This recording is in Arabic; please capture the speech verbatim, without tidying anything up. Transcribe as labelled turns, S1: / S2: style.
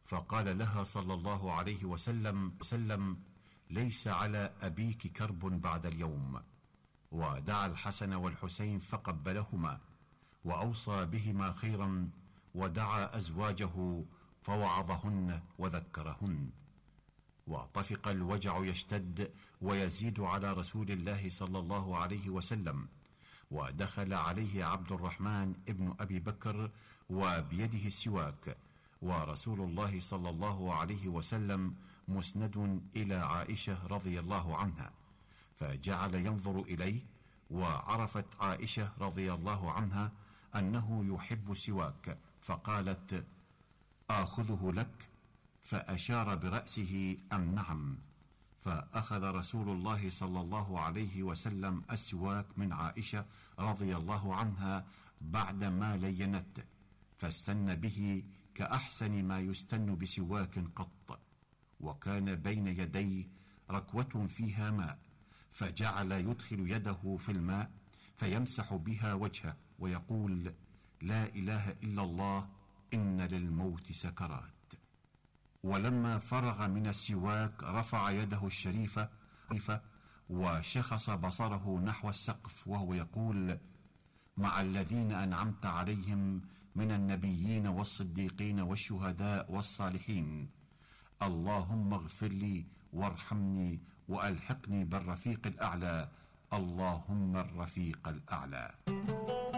S1: فقال لها صلى الله عليه وسلم, وسلم ليس على أبيك كرب بعد اليوم. ودعا الحسن والحسين فقبلهما وأوصى بهما خيرا، ودعا أزواجه فوعظهن وذكرهن. وطفق الوجع يشتد ويزيد على رسول الله صلى الله عليه وسلم، ودخل عليه عبد الرحمن ابن أبي بكر وبيده السواك، ورسول الله صلى الله عليه وسلم مسند إلى عائشة رضي الله عنها، فجعل ينظر إليه، وعرفت عائشة رضي الله عنها أنه يحب السواك، فقالت: آخذه لك؟ فأشار برأسه أم نعم. فأخذ رسول الله صلى الله عليه وسلم السواك من عائشة رضي الله عنها بعدما لينته، فاستن به كأحسن ما يستن بسواك قط، وكان بين يديه ركوة فيها ماء، فجعل يدخل يده في الماء فيمسح بها وجهه ويقول: لا إله إلا الله، إن للموت سكرات. ولما فرغ من السواك رفع يده الشريفة وشخص بصره نحو السقف وهو يقول: مع الذين أنعمت عليهم من النبيين والصديقين والشهداء والصالحين، اللهم اغفر لي وارحمني وألحقني بالرفيق الأعلى، اللهم الرفيق الأعلى.